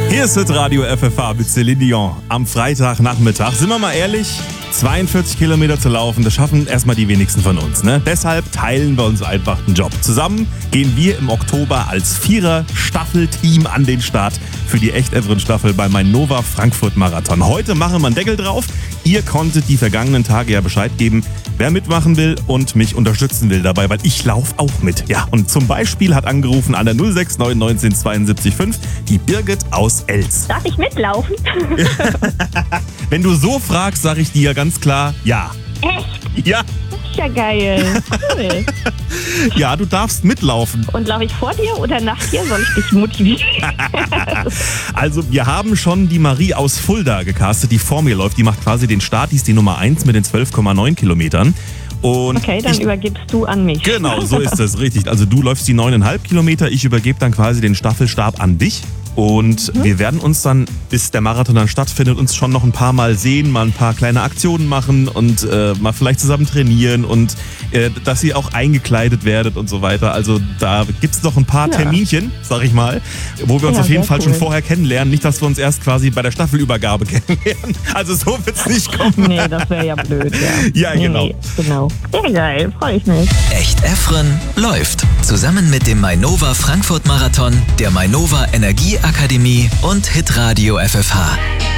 Hier ist Radio FFH mit Céline Dion am Freitagnachmittag. Sind wir mal ehrlich, 42 Kilometer zu laufen, das schaffen erstmal die wenigsten von uns. Ne? Deshalb teilen wir uns einfach den Job. Zusammen gehen wir im Oktober als Vierer-Staffelteam an den Start für die Echt-Evren-Staffel bei Mainova Frankfurt Marathon. Heute machen wir einen Deckel drauf. Ihr konntet die vergangenen Tage ja Bescheid geben, wer mitmachen will und mich unterstützen will dabei, weil ich laufe auch mit. Ja, und zum Beispiel hat angerufen an der 069 19 72 5 die Birgit aus Els. Darf ich mitlaufen? Wenn du so fragst, sage ich dir ganz klar, ja. Echt? Ja. Das ist ja geil. Cool. Ja, du darfst mitlaufen. Und laufe ich vor dir oder nach dir? Soll ich dich motivieren? Also wir haben schon die Marie aus Fulda gecastet, die vor mir läuft. Die macht quasi den Start, die ist die Nummer 1 mit den 12,9 Kilometern. Und okay, dann übergibst du an mich. Genau, so ist es, richtig. Also du läufst die 9,5 Kilometer, ich übergebe dann quasi den Staffelstab an dich. Und wir werden uns dann, bis der Marathon dann stattfindet, uns schon noch ein paar Mal sehen, mal ein paar kleine Aktionen machen und mal vielleicht zusammen trainieren und dass ihr auch eingekleidet werdet und so weiter. Also da gibt es noch ein paar Terminchen, sag ich mal, wo wir uns auf jeden Fall schon vorher kennenlernen. Nicht, dass wir uns erst quasi bei der Staffelübergabe kennenlernen. Also so wird es nicht kommen. Nee, das wäre ja blöd, ja. Ja, genau. Nee, genau. Sehr geil, freue ich mich. Echt-Evren läuft. Zusammen mit dem Mainova Frankfurt Marathon, der Mainova Energieakademie und Hitradio FFH.